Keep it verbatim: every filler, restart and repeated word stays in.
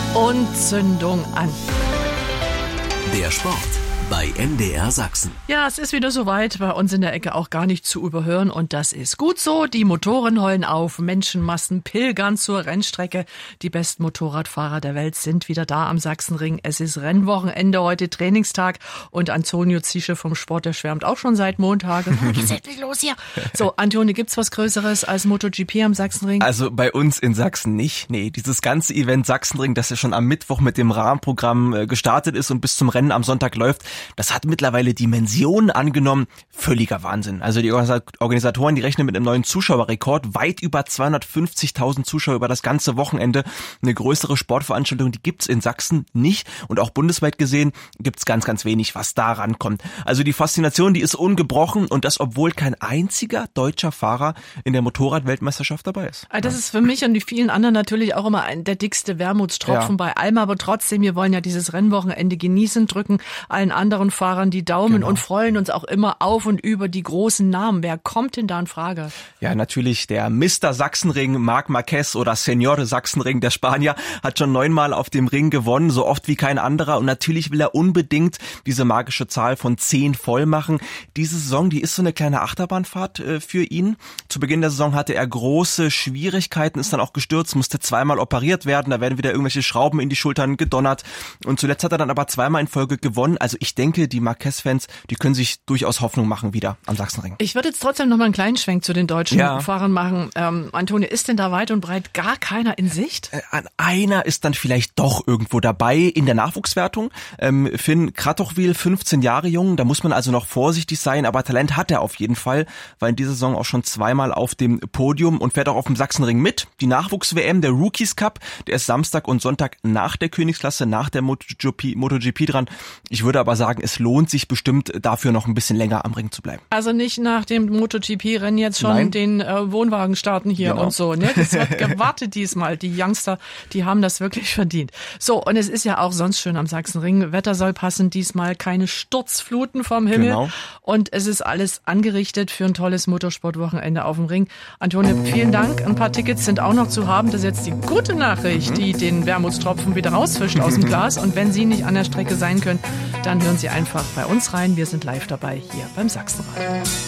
Und Zündung an. Der Sport bei M D R Sachsen. Ja, es ist wieder soweit, bei uns in der Ecke auch gar nicht zu überhören und das ist gut so. Die Motoren heulen auf, Menschenmassen pilgern zur Rennstrecke. Die besten Motorradfahrer der Welt sind wieder da am Sachsenring. Es ist Rennwochenende, heute Trainingstag und Antonio Ziesche vom Sport, der schwärmt auch schon seit Montag. Geht's endlich los hier? So, Antonio, gibt's was Größeres als MotoGP am Sachsenring? Also bei uns in Sachsen nicht. Nee, dieses ganze Event Sachsenring, das ja schon am Mittwoch mit dem Rahmenprogramm gestartet ist und bis zum Rennen am Sonntag läuft, das hat mittlerweile Dimensionen angenommen. Völliger Wahnsinn. Also die Organisatoren, die rechnen mit einem neuen Zuschauerrekord. Weit über zweihundertfünfzigtausend Zuschauer über das ganze Wochenende. Eine größere Sportveranstaltung, die gibt's in Sachsen nicht. Und auch bundesweit gesehen gibt's ganz, ganz wenig, was da rankommt. Also die Faszination, die ist ungebrochen. Und das, obwohl kein einziger deutscher Fahrer in der Motorrad-Weltmeisterschaft dabei ist. Das ist für mich und die vielen anderen natürlich auch immer ein, der dickste Wermutstropfen ja. bei allem. Aber trotzdem, wir wollen ja dieses Rennwochenende genießen, drücken allen anderen Fahrern die Daumen genau. und freuen uns auch immer auf und über die großen Namen. Wer kommt denn da in Frage? Ja, natürlich der Mister Sachsenring, Marc Marquez oder Señor Sachsenring, der Spanier, hat schon neunmal auf dem Ring gewonnen, so oft wie kein anderer. Und natürlich will er unbedingt diese magische Zahl von zehn voll machen. Diese Saison, die ist so eine kleine Achterbahnfahrt äh, für ihn. Zu Beginn der Saison hatte er große Schwierigkeiten, ist dann auch gestürzt, musste zweimal operiert werden. Da werden wieder irgendwelche Schrauben in die Schultern gedonnert. Und zuletzt hat er dann aber zweimal in Folge gewonnen. Also ich denke, die Marquez-Fans, die können sich durchaus Hoffnung machen wieder am Sachsenring. Ich würde jetzt trotzdem noch mal einen kleinen Schwenk zu den deutschen ja. Fahrern machen. Ähm, Antonio, ist denn da weit und breit gar keiner in Sicht? Äh, einer ist dann vielleicht doch irgendwo dabei in der Nachwuchswertung. Ähm, Finn Kratochwil, fünfzehn Jahre jung, da muss man also noch vorsichtig sein, aber Talent hat er auf jeden Fall, war in dieser Saison auch schon zweimal auf dem Podium und fährt auch auf dem Sachsenring mit. Die Nachwuchs-W M, der Rookies Cup, der ist Samstag und Sonntag nach der Königsklasse, nach der MotoGP, MotoGP dran. Ich würde aber sagen, es lohnt sich bestimmt dafür noch ein bisschen länger am Ring zu bleiben. Also nicht nach dem MotoGP-Rennen jetzt schon Nein. den äh, Wohnwagen starten hier genau. und so. Ne? Das wird gewartet diesmal. Die Youngster, die haben das wirklich verdient. So, und es ist ja auch sonst schön am Sachsenring. Wetter soll passen, diesmal keine Sturzfluten vom Himmel. Genau. Und es ist alles angerichtet für ein tolles Motorsportwochenende auf dem Ring. Antonio, vielen Dank. Ein paar Tickets sind auch noch zu haben. Das ist jetzt die gute Nachricht, mhm. die den Wermutstropfen wieder rausfischt aus dem Glas. Und wenn Sie nicht an der Strecke sein können, dann hören Sie einfach bei uns rein. Wir sind live dabei hier beim Sachsenrad.